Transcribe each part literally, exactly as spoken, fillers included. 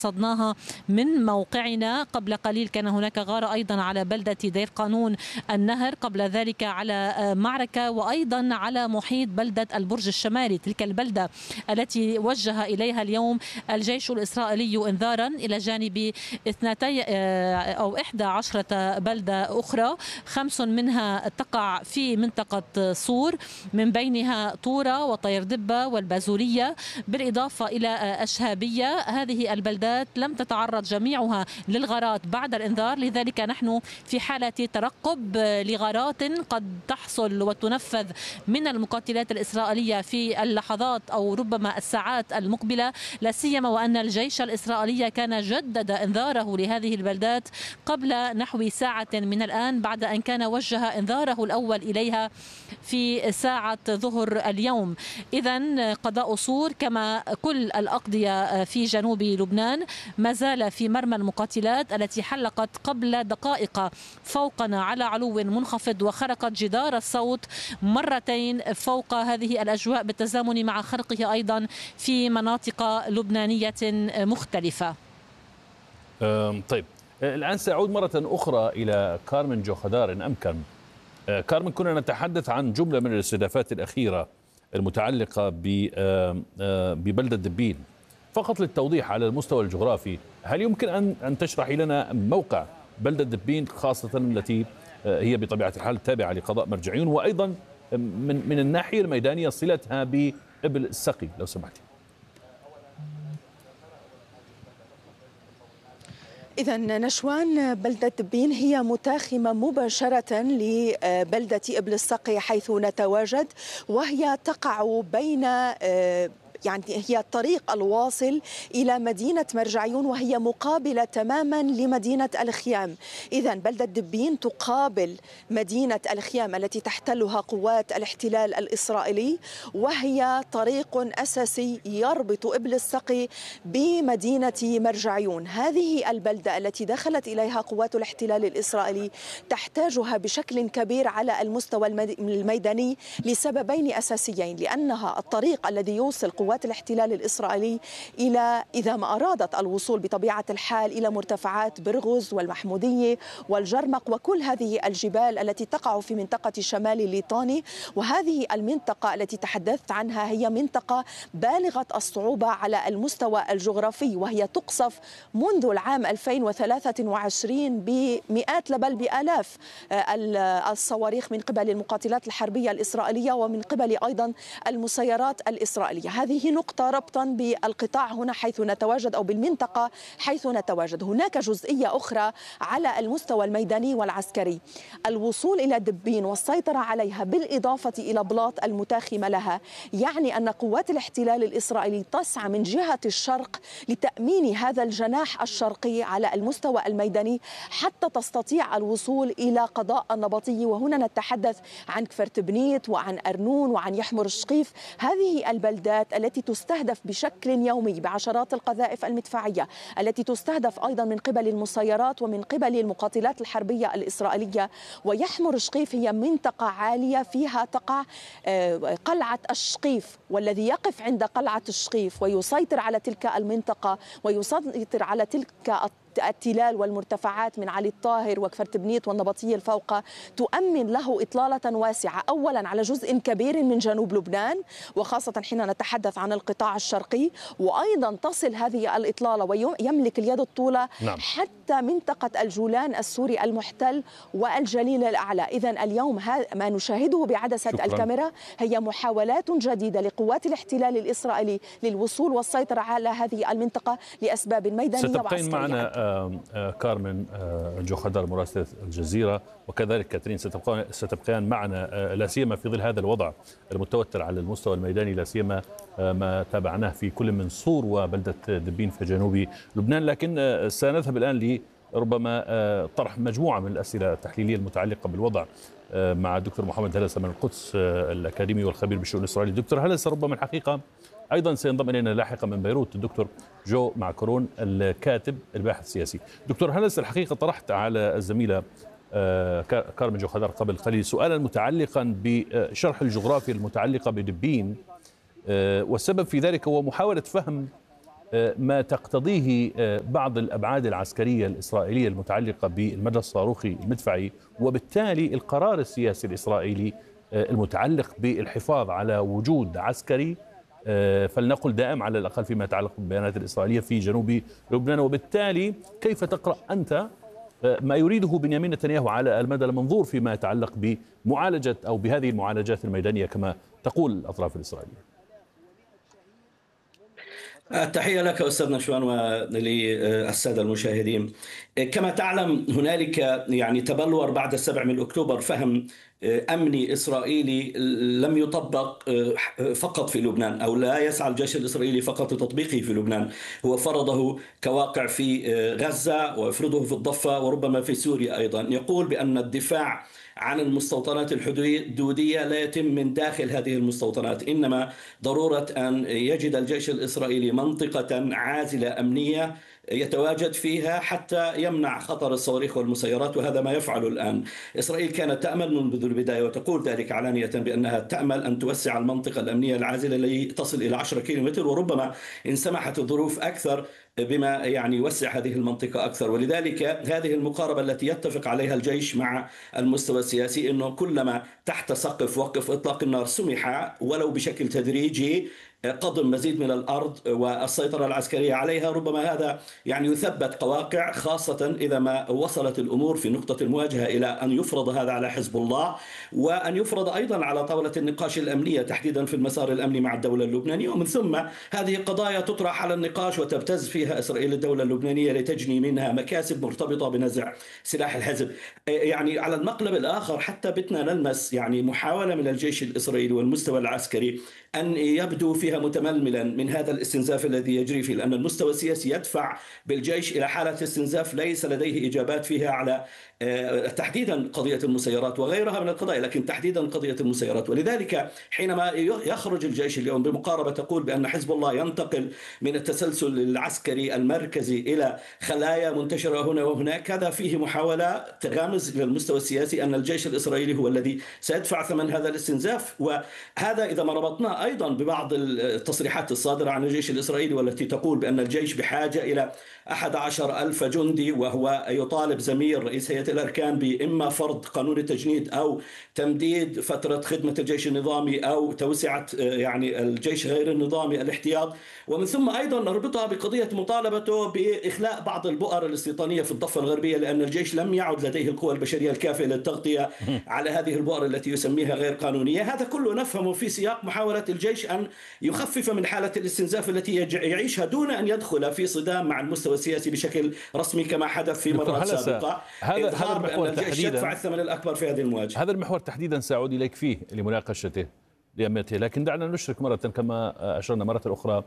رصدناها من موقعنا. قبل قليل كان هناك غارة أيضا على بلدة دير قانون النهر، قبل ذلك على معركة، وأيضا على محيط بلدة البرج الشمالي، تلك البلدة التي وجه إليها اليوم الجيش الإسرائيلي إنذارا إلى جانب اثنتي أو إحدى عشرة بلدة أخرى، خمس منها تقع في منطقة صور، من بينها طورة وطيردبة والبازورية، بالإضافة إلى أشهابية. هذه البلدات لم تتعرض جميعها للغارات بعد الإنذار، لذلك نحن في حالة ترقب لغارات قد تحصل وتنفذ من المقاتلات الإسرائيلية في اللحظات أو ربما الساعات المقبلة، لا سيما وأن الجيش الإسرائيلي كان جدد إنذاره لهذه البلدات قبل نحو ساعة من الآن، بعد أن كان وجه إنذاره الأول إليها في ساعة ظهر اليوم. إذن قضاء صور كما كل الأقضية في جنوب لبنان ما زال في مرمى المقاتلات التي حلقت قبل دقائق فوقنا على علو منخفض، وخرقت جدار الصوت مرتين فوق هذه الأجواء، بالتزامن مع خرقه أيضا في مناطق لبنانية مختلفة. طيب، الآن سأعود مرة أخرى إلى كارمن جوخدار إن أمكن. كارمن، كنا نتحدث عن جملة من الاستهدافات الأخيرة المتعلقة ببلدة دبين. فقط للتوضيح على المستوى الجغرافي، هل يمكن أن أن تشرحي لنا موقع بلدة دبين خاصة التي هي بطبيعة الحال تابعة لقضاء مرجعيون، وأيضا من من الناحية الميدانية صلتها بإبل السقي لو سمحتي؟ إذا نشوان، بلدة دبين هي متاخمة مباشرة لبلدة إبل السقي حيث نتواجد، وهي تقع بين يعني هي الطريق الواصل إلى مدينة مرجعيون، وهي مقابلة تماما لمدينة الخيام. إذن بلدة دبين تقابل مدينة الخيام التي تحتلها قوات الاحتلال الإسرائيلي، وهي طريق أساسي يربط إبل السقي بمدينة مرجعيون. هذه البلدة التي دخلت إليها قوات الاحتلال الإسرائيلي تحتاجها بشكل كبير على المستوى الميداني لسببين أساسيين، لأنها الطريق الذي يوصل قوات قوات الاحتلال الإسرائيلي إلى، إذا ما أرادت الوصول بطبيعة الحال، إلى مرتفعات برغز والمحمودية والجرمق وكل هذه الجبال التي تقع في منطقة شمال الليطاني. وهذه المنطقة التي تحدثت عنها هي منطقة بالغة الصعوبة على المستوى الجغرافي، وهي تقصف منذ العام ألفين وثلاثة وعشرين بمئات بل بآلاف الصواريخ من قبل المقاتلات الحربية الإسرائيلية ومن قبل أيضا المسيرات الإسرائيلية. هذه نقطة ربطا بالقطاع هنا حيث نتواجد أو بالمنطقة حيث نتواجد. هناك جزئية أخرى على المستوى الميداني والعسكري، الوصول إلى دبين والسيطرة عليها بالإضافة إلى بلاط المتاخمة لها، يعني أن قوات الاحتلال الإسرائيلي تسعى من جهة الشرق لتأمين هذا الجناح الشرقي على المستوى الميداني حتى تستطيع الوصول إلى قضاء النبطية. وهنا نتحدث عن كفرت بنيت وعن أرنون وعن يحمر الشقيف، هذه البلدات التي تستهدف بشكل يومي بعشرات القذائف المدفعية، التي تستهدف أيضا من قبل المسيرات ومن قبل المقاتلات الحربية الإسرائيلية. ويحمر الشقيف هي منطقة عالية فيها تقع قلعة الشقيف، والذي يقف عند قلعة الشقيف ويسيطر على تلك المنطقة ويسيطر على تلك التلال والمرتفعات من علي الطاهر وكفرت بنيت والنبطية الفوق، تؤمن له إطلالة واسعة أولا على جزء كبير من جنوب لبنان، وخاصة حين نتحدث عن القطاع الشرقي، وأيضا تصل هذه الإطلالة ويملك اليد الطولة نعم. حتى منطقة الجولان السوري المحتل والجليل الأعلى. إذن اليوم ما نشاهده بعدسة شكرا. الكاميرا هي محاولات جديدة لقوات الاحتلال الإسرائيلي للوصول والسيطرة على هذه المنطقة لأسباب ميدانية وعسكرية. كارمن جوخدار مراسلة الجزيرة، وكذلك كاترين ستبقيان معنا لا سيما في ظل هذا الوضع المتوتر على المستوى الميداني، لا سيما ما تابعناه في كل من صور وبلدة دبين في جنوب لبنان. لكن سنذهب الآن لربما طرح مجموعة من الأسئلة التحليلية المتعلقة بالوضع مع الدكتور محمد هلسة من القدس الأكاديمي والخبير بالشؤون الإسرائيلية. دكتور هلسة، ربما الحقيقة أيضا سينضم إلينا لاحقا من بيروت الدكتور جو معكرون الكاتب الباحث السياسي. دكتور هلس، الحقيقة طرحت على الزميلة كارمن جوخدار قبل قليل سؤالا متعلقا بشرح الجغرافيا المتعلقة بدبين، والسبب في ذلك هو محاولة فهم ما تقتضيه بعض الأبعاد العسكرية الإسرائيلية المتعلقة بالمدى الصاروخي المدفعي، وبالتالي القرار السياسي الإسرائيلي المتعلق بالحفاظ على وجود عسكري فلنقل دائم على الأقل فيما يتعلق بالبيانات الإسرائيلية في جنوب لبنان. وبالتالي كيف تقرأ أنت ما يريده بنيامين نتنياهو على المدى المنظور فيما يتعلق بمعالجة أو بهذه المعالجات الميدانية كما تقول الأطراف الإسرائيلية؟ التحية لك أستاذ نشوان وللسادة المشاهدين. كما تعلم هنالك يعني تبلور بعد السابع من أكتوبر فهم أمني إسرائيلي لم يطبق فقط في لبنان، أو لا يسعى الجيش الإسرائيلي فقط لتطبيقه في لبنان، هو فرضه كواقع في غزة ويفرضه في الضفة وربما في سوريا أيضا. يقول بأن الدفاع عن المستوطنات الحدودية لا يتم من داخل هذه المستوطنات، إنما ضرورة أن يجد الجيش الإسرائيلي منطقة عازلة أمنية يتواجد فيها حتى يمنع خطر الصواريخ والمسيرات، وهذا ما يفعل الآن. إسرائيل كانت تأمل منذ البداية وتقول ذلك علانية بأنها تأمل أن توسع المنطقة الأمنية العازلة لتصل إلى عشرة كيلومتر، وربما إن سمحت الظروف أكثر بما يعني يوسع هذه المنطقة أكثر. ولذلك هذه المقاربة التي يتفق عليها الجيش مع المستوى السياسي أنه كلما تحت سقف وقف إطلاق النار سمح ولو بشكل تدريجي قضم مزيد من الأرض والسيطرة العسكرية عليها، ربما هذا يعني يثبت قواقع، خاصة إذا ما وصلت الأمور في نقطة المواجهة إلى أن يفرض هذا على حزب الله، وأن يفرض أيضا على طاولة النقاش الأمنية تحديدا في المسار الأمني مع الدولة اللبنانية. ومن ثم هذه قضايا تطرح على النقاش وتبتز فيها إسرائيل الدولة اللبنانية لتجني منها مكاسب مرتبطة بنزع سلاح الحزب. يعني على المقلب الآخر حتى بتنا نلمس يعني محاولة من الجيش الإسرائيلي والمستوى العسكري أن يبدو فيها متململا من هذا الاستنزاف الذي يجري فيه، لأن المستوى السياسي يدفع بالجيش إلى حالة استنزاف ليس لديه إجابات فيها على تحديدا قضية المسيرات وغيرها من القضايا، لكن تحديدا قضية المسيرات. ولذلك حينما يخرج الجيش اليوم بمقاربة تقول بأن حزب الله ينتقل من التسلسل العسكري المركزي إلى خلايا منتشرة هنا وهناك، هذا فيه محاولة تغامز إلى المستوى السياسي أن الجيش الإسرائيلي هو الذي سيدفع ثمن هذا الاستنزاف. وهذا إذا ما ربطناه أيضا ببعض التصريحات الصادرة عن الجيش الإسرائيلي والتي تقول بأن الجيش بحاجة إلى أحد عشر ألف جندي، وهو يطالب زميل رئيس هيئة الأركان بإما فرض قانون التجنيد أو تمديد فترة خدمة الجيش النظامي أو توسعة يعني الجيش غير النظامي الاحتياط. ومن ثم أيضا نربطها بقضية مطالبته بإخلاء بعض البؤر الاستيطانية في الضفة الغربية، لأن الجيش لم يعد لديه القوى البشرية الكافية للتغطية على هذه البؤر التي يسميها غير قانونية. هذا كله نفهمه في سياق محاولة الجيش أن يخفف من حالة الاستنزاف التي يعيشها دون أن يدخل في صدام مع المستوى السياسي بشكل رسمي كما حدث في مرات سابقة. هذا هذا المحور تحديدا يدفع الثمن الأكبر في هذه المواجهة. هذا المحور تحديدا سأعود إليك فيه لمناقشته لأهميته، لكن دعنا نشرك مرة كما أشرنا مرة أخرى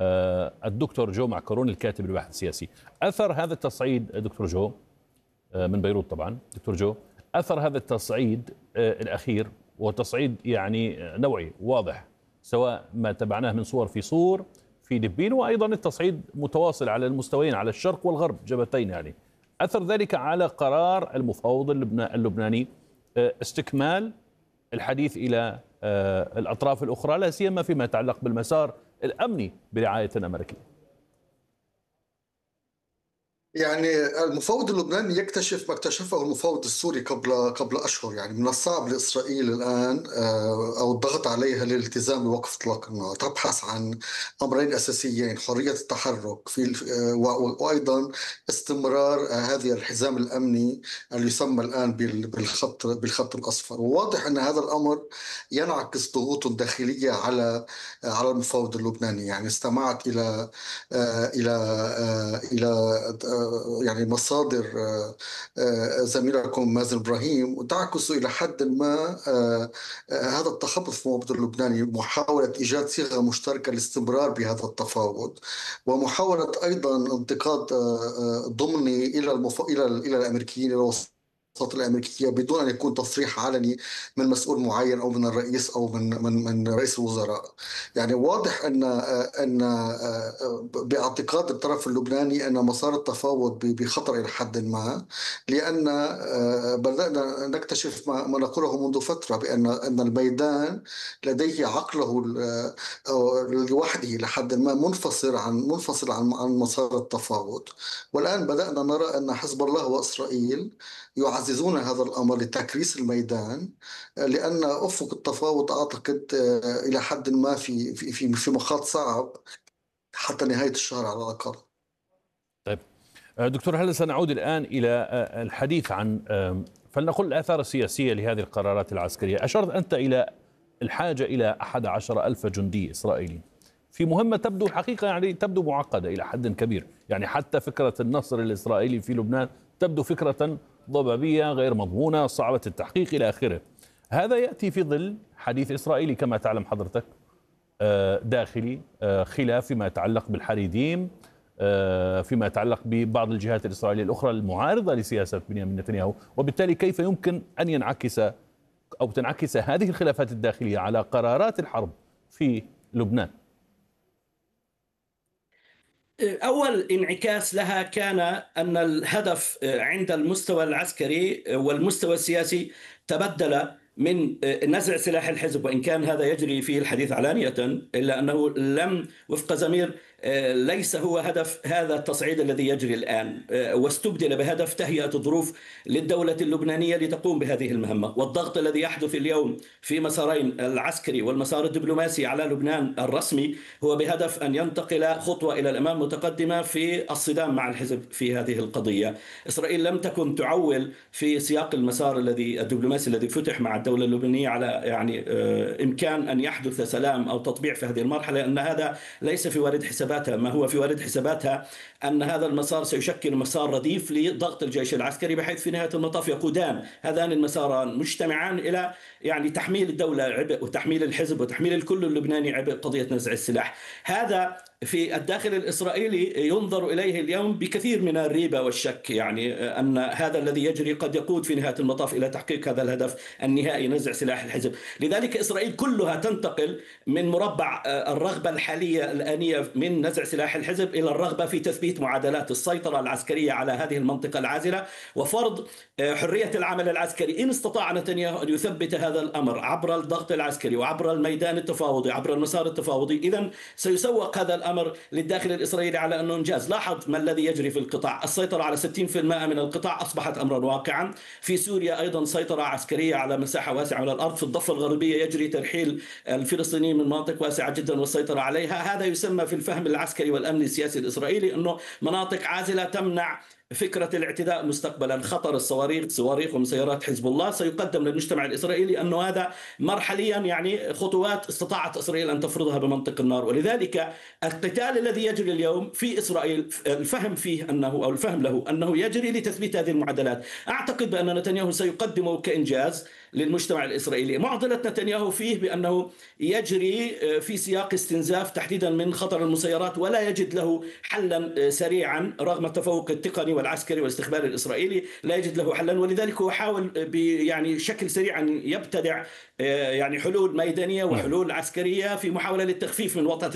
الدكتور جو معكرون الكاتب الباحث السياسي. أثر هذا التصعيد دكتور جو من بيروت طبعا، دكتور جو، أثر هذا التصعيد الأخير وتصعيد يعني نوعي واضح، سواء ما تبعناه من صور في صور في دبين، وأيضا التصعيد متواصل على المستويين على الشرق والغرب جبهتين، يعني أثر ذلك على قرار المفاوض اللبناني استكمال الحديث إلى الأطراف الأخرى، لا سيما فيما يتعلق بالمسار الأمني برعاية أمريكية. يعني المفاوض اللبناني يكتشف ما اكتشفه المفاوض السوري قبل قبل أشهر. يعني من الصعب لإسرائيل الآن أو الضغط عليها للالتزام بوقف إطلاق النار. تبحث عن أمرين أساسيين: حرية التحرك في وأيضا استمرار هذه الحزام الأمني اللي يسمى الآن بالخط بالخط الأصفر. وواضح أن هذا الأمر ينعكس ضغوط داخلية على على المفاوض اللبناني. يعني استمعت إلى إلى إلى يعني مصادر زميلكم مازن إبراهيم وتعكس إلى حد ما هذا التخبط في المفاوض اللبناني، محاولة إيجاد صيغة مشتركة للاستمرار بهذا التفاوض، ومحاولة أيضا انتقاد ضمني إلى المف... إلى إلى الأمريكيين الأمريكية بدون أن يكون تصريح علني من مسؤول معين أو من الرئيس أو من من من رئيس الوزراء. يعني واضح أن أن باعتقاد الطرف اللبناني أن مسار التفاوض بخطر إلى حد ما، لأن بدأنا نكتشف ما نقوله منذ فترة بأن أن الميدان لديه عقله لوحده لحد ما منفصل عن منفصل عن عن مسار التفاوض. والآن بدأنا نرى أن حزب الله وإسرائيل يعززون هذا الأمر لتكريس الميدان، لأن أفق التفاوض أعتقد إلى حد ما في في في مخاض صعب حتى نهاية الشهر على الأقل. طيب دكتور، هل سنعود الآن إلى الحديث عن فلنقل الآثار السياسية لهذه القرارات العسكرية؟ أشرت أنت إلى الحاجة إلى أحد عشر ألف جندي إسرائيلي في مهمة تبدو الحقيقة يعني تبدو معقدة إلى حد كبير. يعني حتى فكرة النصر الإسرائيلي في لبنان تبدو فكرة ضبابية غير مضمونة صعبة التحقيق إلى آخره. هذا يأتي في ظل حديث إسرائيلي كما تعلم حضرتك داخلي، خلاف فيما يتعلق بالحريديم، فيما يتعلق ببعض الجهات الإسرائيلية الأخرى المعارضة لسياسة بنيامين نتنياهو. وبالتالي كيف يمكن أن ينعكس أو تنعكس هذه الخلافات الداخلية على قرارات الحرب في لبنان؟ أول انعكاس لها كان أن الهدف عند المستوى العسكري والمستوى السياسي تبدل من نزع سلاح الحزب، وإن كان هذا يجري فيه الحديث علانية، إلا أنه لم وفق زمير ليس هو هدف هذا التصعيد الذي يجري الآن، واستبدل بهدف تهيئة الظروف للدولة اللبنانية لتقوم بهذه المهمة. والضغط الذي يحدث اليوم في مسارين العسكري والمسار الدبلوماسي على لبنان الرسمي هو بهدف أن ينتقل خطوة إلى الأمام متقدمة في الصدام مع الحزب في هذه القضية. إسرائيل لم تكن تعول في سياق المسار الذي الدبلوماسي الذي فتح مع الدولة اللبنانية على يعني إمكان أن يحدث سلام أو تطبيع في هذه المرحلة، أن هذا ليس في وارد حساباتها. ما هو في وارد حساباتها أن هذا المسار سيشكل مسار رديف لضغط الجيش العسكري، بحيث في نهاية المطاف يقودان هذان المساران مجتمعان إلى يعني تحميل الدولة عبء وتحميل الحزب وتحميل الكل اللبناني عبء قضية نزع السلاح. هذا في الداخل الإسرائيلي ينظر إليه اليوم بكثير من الريبة والشك، يعني أن هذا الذي يجري قد يقود في نهاية المطاف إلى تحقيق هذا الهدف النهائي نزع سلاح الحزب. لذلك إسرائيل كلها تنتقل من مربع الرغبة الحالية الآنية من نزع سلاح الحزب إلى الرغبة في تثبيت معادلات السيطرة العسكرية على هذه المنطقة العازلة وفرض حرية العمل العسكري. إن استطاع نتنياهو أن يثبت هذا الأمر عبر الضغط العسكري وعبر الميدان التفاوضي عبر المسار التفاوضي، إذن سيسوق هذا الأمر للداخل الإسرائيلي على أنه إنجاز. لاحظ ما الذي يجري في القطاع، السيطرة على ستين بالمئة من القطاع أصبحت أمرا واقعا. في سوريا أيضا سيطرة عسكرية على مساحة واسعة من الأرض. في الضفة الغربية يجري ترحيل الفلسطينيين من مناطق واسعة جدا والسيطرة عليها. هذا يسمى في الفهم العسكري والأمني السياسي الإسرائيلي أنه مناطق عازلة تمنع فكرة الاعتداء مستقبلا. خطر الصواريخ صواريخ ومسيرات حزب الله سيقدم للمجتمع الإسرائيلي أنه هذا مرحليا يعني خطوات استطاعت إسرائيل أن تفرضها بمنطق النار. ولذلك القتال الذي يجري اليوم في إسرائيل الفهم فيه أنه أو الفهم له أنه يجري لتثبيت هذه المعادلات. أعتقد بأن نتنياهو سيقدمه كإنجاز للمجتمع الإسرائيلي. معضلة نتنياهو فيه بأنه يجري في سياق استنزاف تحديدا من خطر المسيرات ولا يجد له حلا سريعا رغم التفوق التقني والعسكري والاستخباري الإسرائيلي، لا يجد له حلا. ولذلك هو حاول يعني شكل سريع أن يبتدع يعني حلول ميدانية وحلول عسكرية في محاولة للتخفيف من وطأة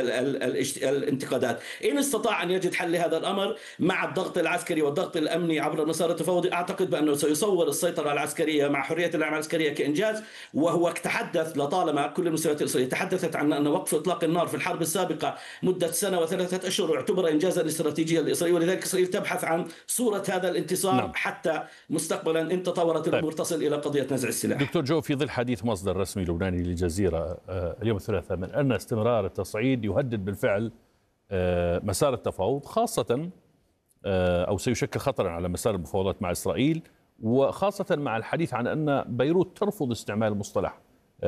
الانتقادات. إن استطاع أن يجد حل لهذا الأمر مع الضغط العسكري والضغط الأمني عبر المسار التفاوضي، أعتقد بأنه سيصور السيطرة العسكرية مع حرية العمل العسكرية كإنجاز. وهو تحدث لطالما كل المستويات الإسرائيلية تحدثت عن أن وقف إطلاق النار في الحرب السابقة مدة سنة وثلاثة أشهر يعتبر إنجازا استراتيجيا لإسرائيل. ولذلك إسرائيل تبحث عن صورة هذا الانتصار نعم. حتى مستقبلا إن تطورت الأمور طيب. تصل إلى قضية نزع السلاح. دكتور جو، في ظل حديث مصدر رسمي لبناني للجزيرة اليوم الثلاثاء من أن استمرار التصعيد يهدد بالفعل مسار التفاوض، خاصة أو سيشكل خطرا على مسار المفاوضات مع إسرائيل، وخاصة مع الحديث عن أن بيروت ترفض استعمال مصطلح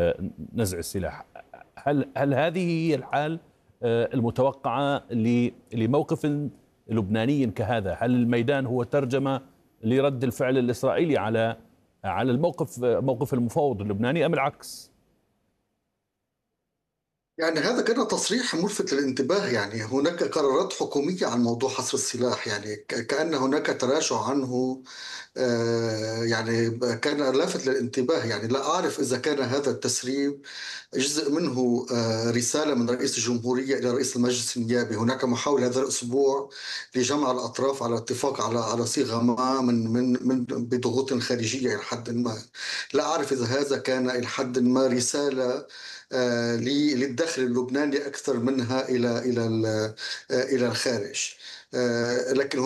نزع السلاح. هل هل هذه هي الحال المتوقعة لموقف لبناني كهذا؟ هل الميدان هو ترجمة لرد الفعل الإسرائيلي على على الموقف موقف المفاوض اللبناني أم العكس؟ يعني هذا كان تصريح ملفت للانتباه. يعني هناك قرارات حكومية عن موضوع حصر السلاح، يعني ك- كأن هناك تراجع عنه. آه، يعني كان لافت للانتباه. يعني لا أعرف إذا كان هذا التسريب جزء منه آه، رسالة من رئيس الجمهورية إلى رئيس المجلس النيابي. هناك محاولة هذا الأسبوع لجمع الأطراف على اتفاق على على صيغة ما من من من بضغوط خارجية إلى حد ما. لا أعرف إذا هذا كان إلى حد ما رسالة آه، للداخل اللبناني أكثر منها إلى إلى ال- آه، إلى الخارج. آه، لكن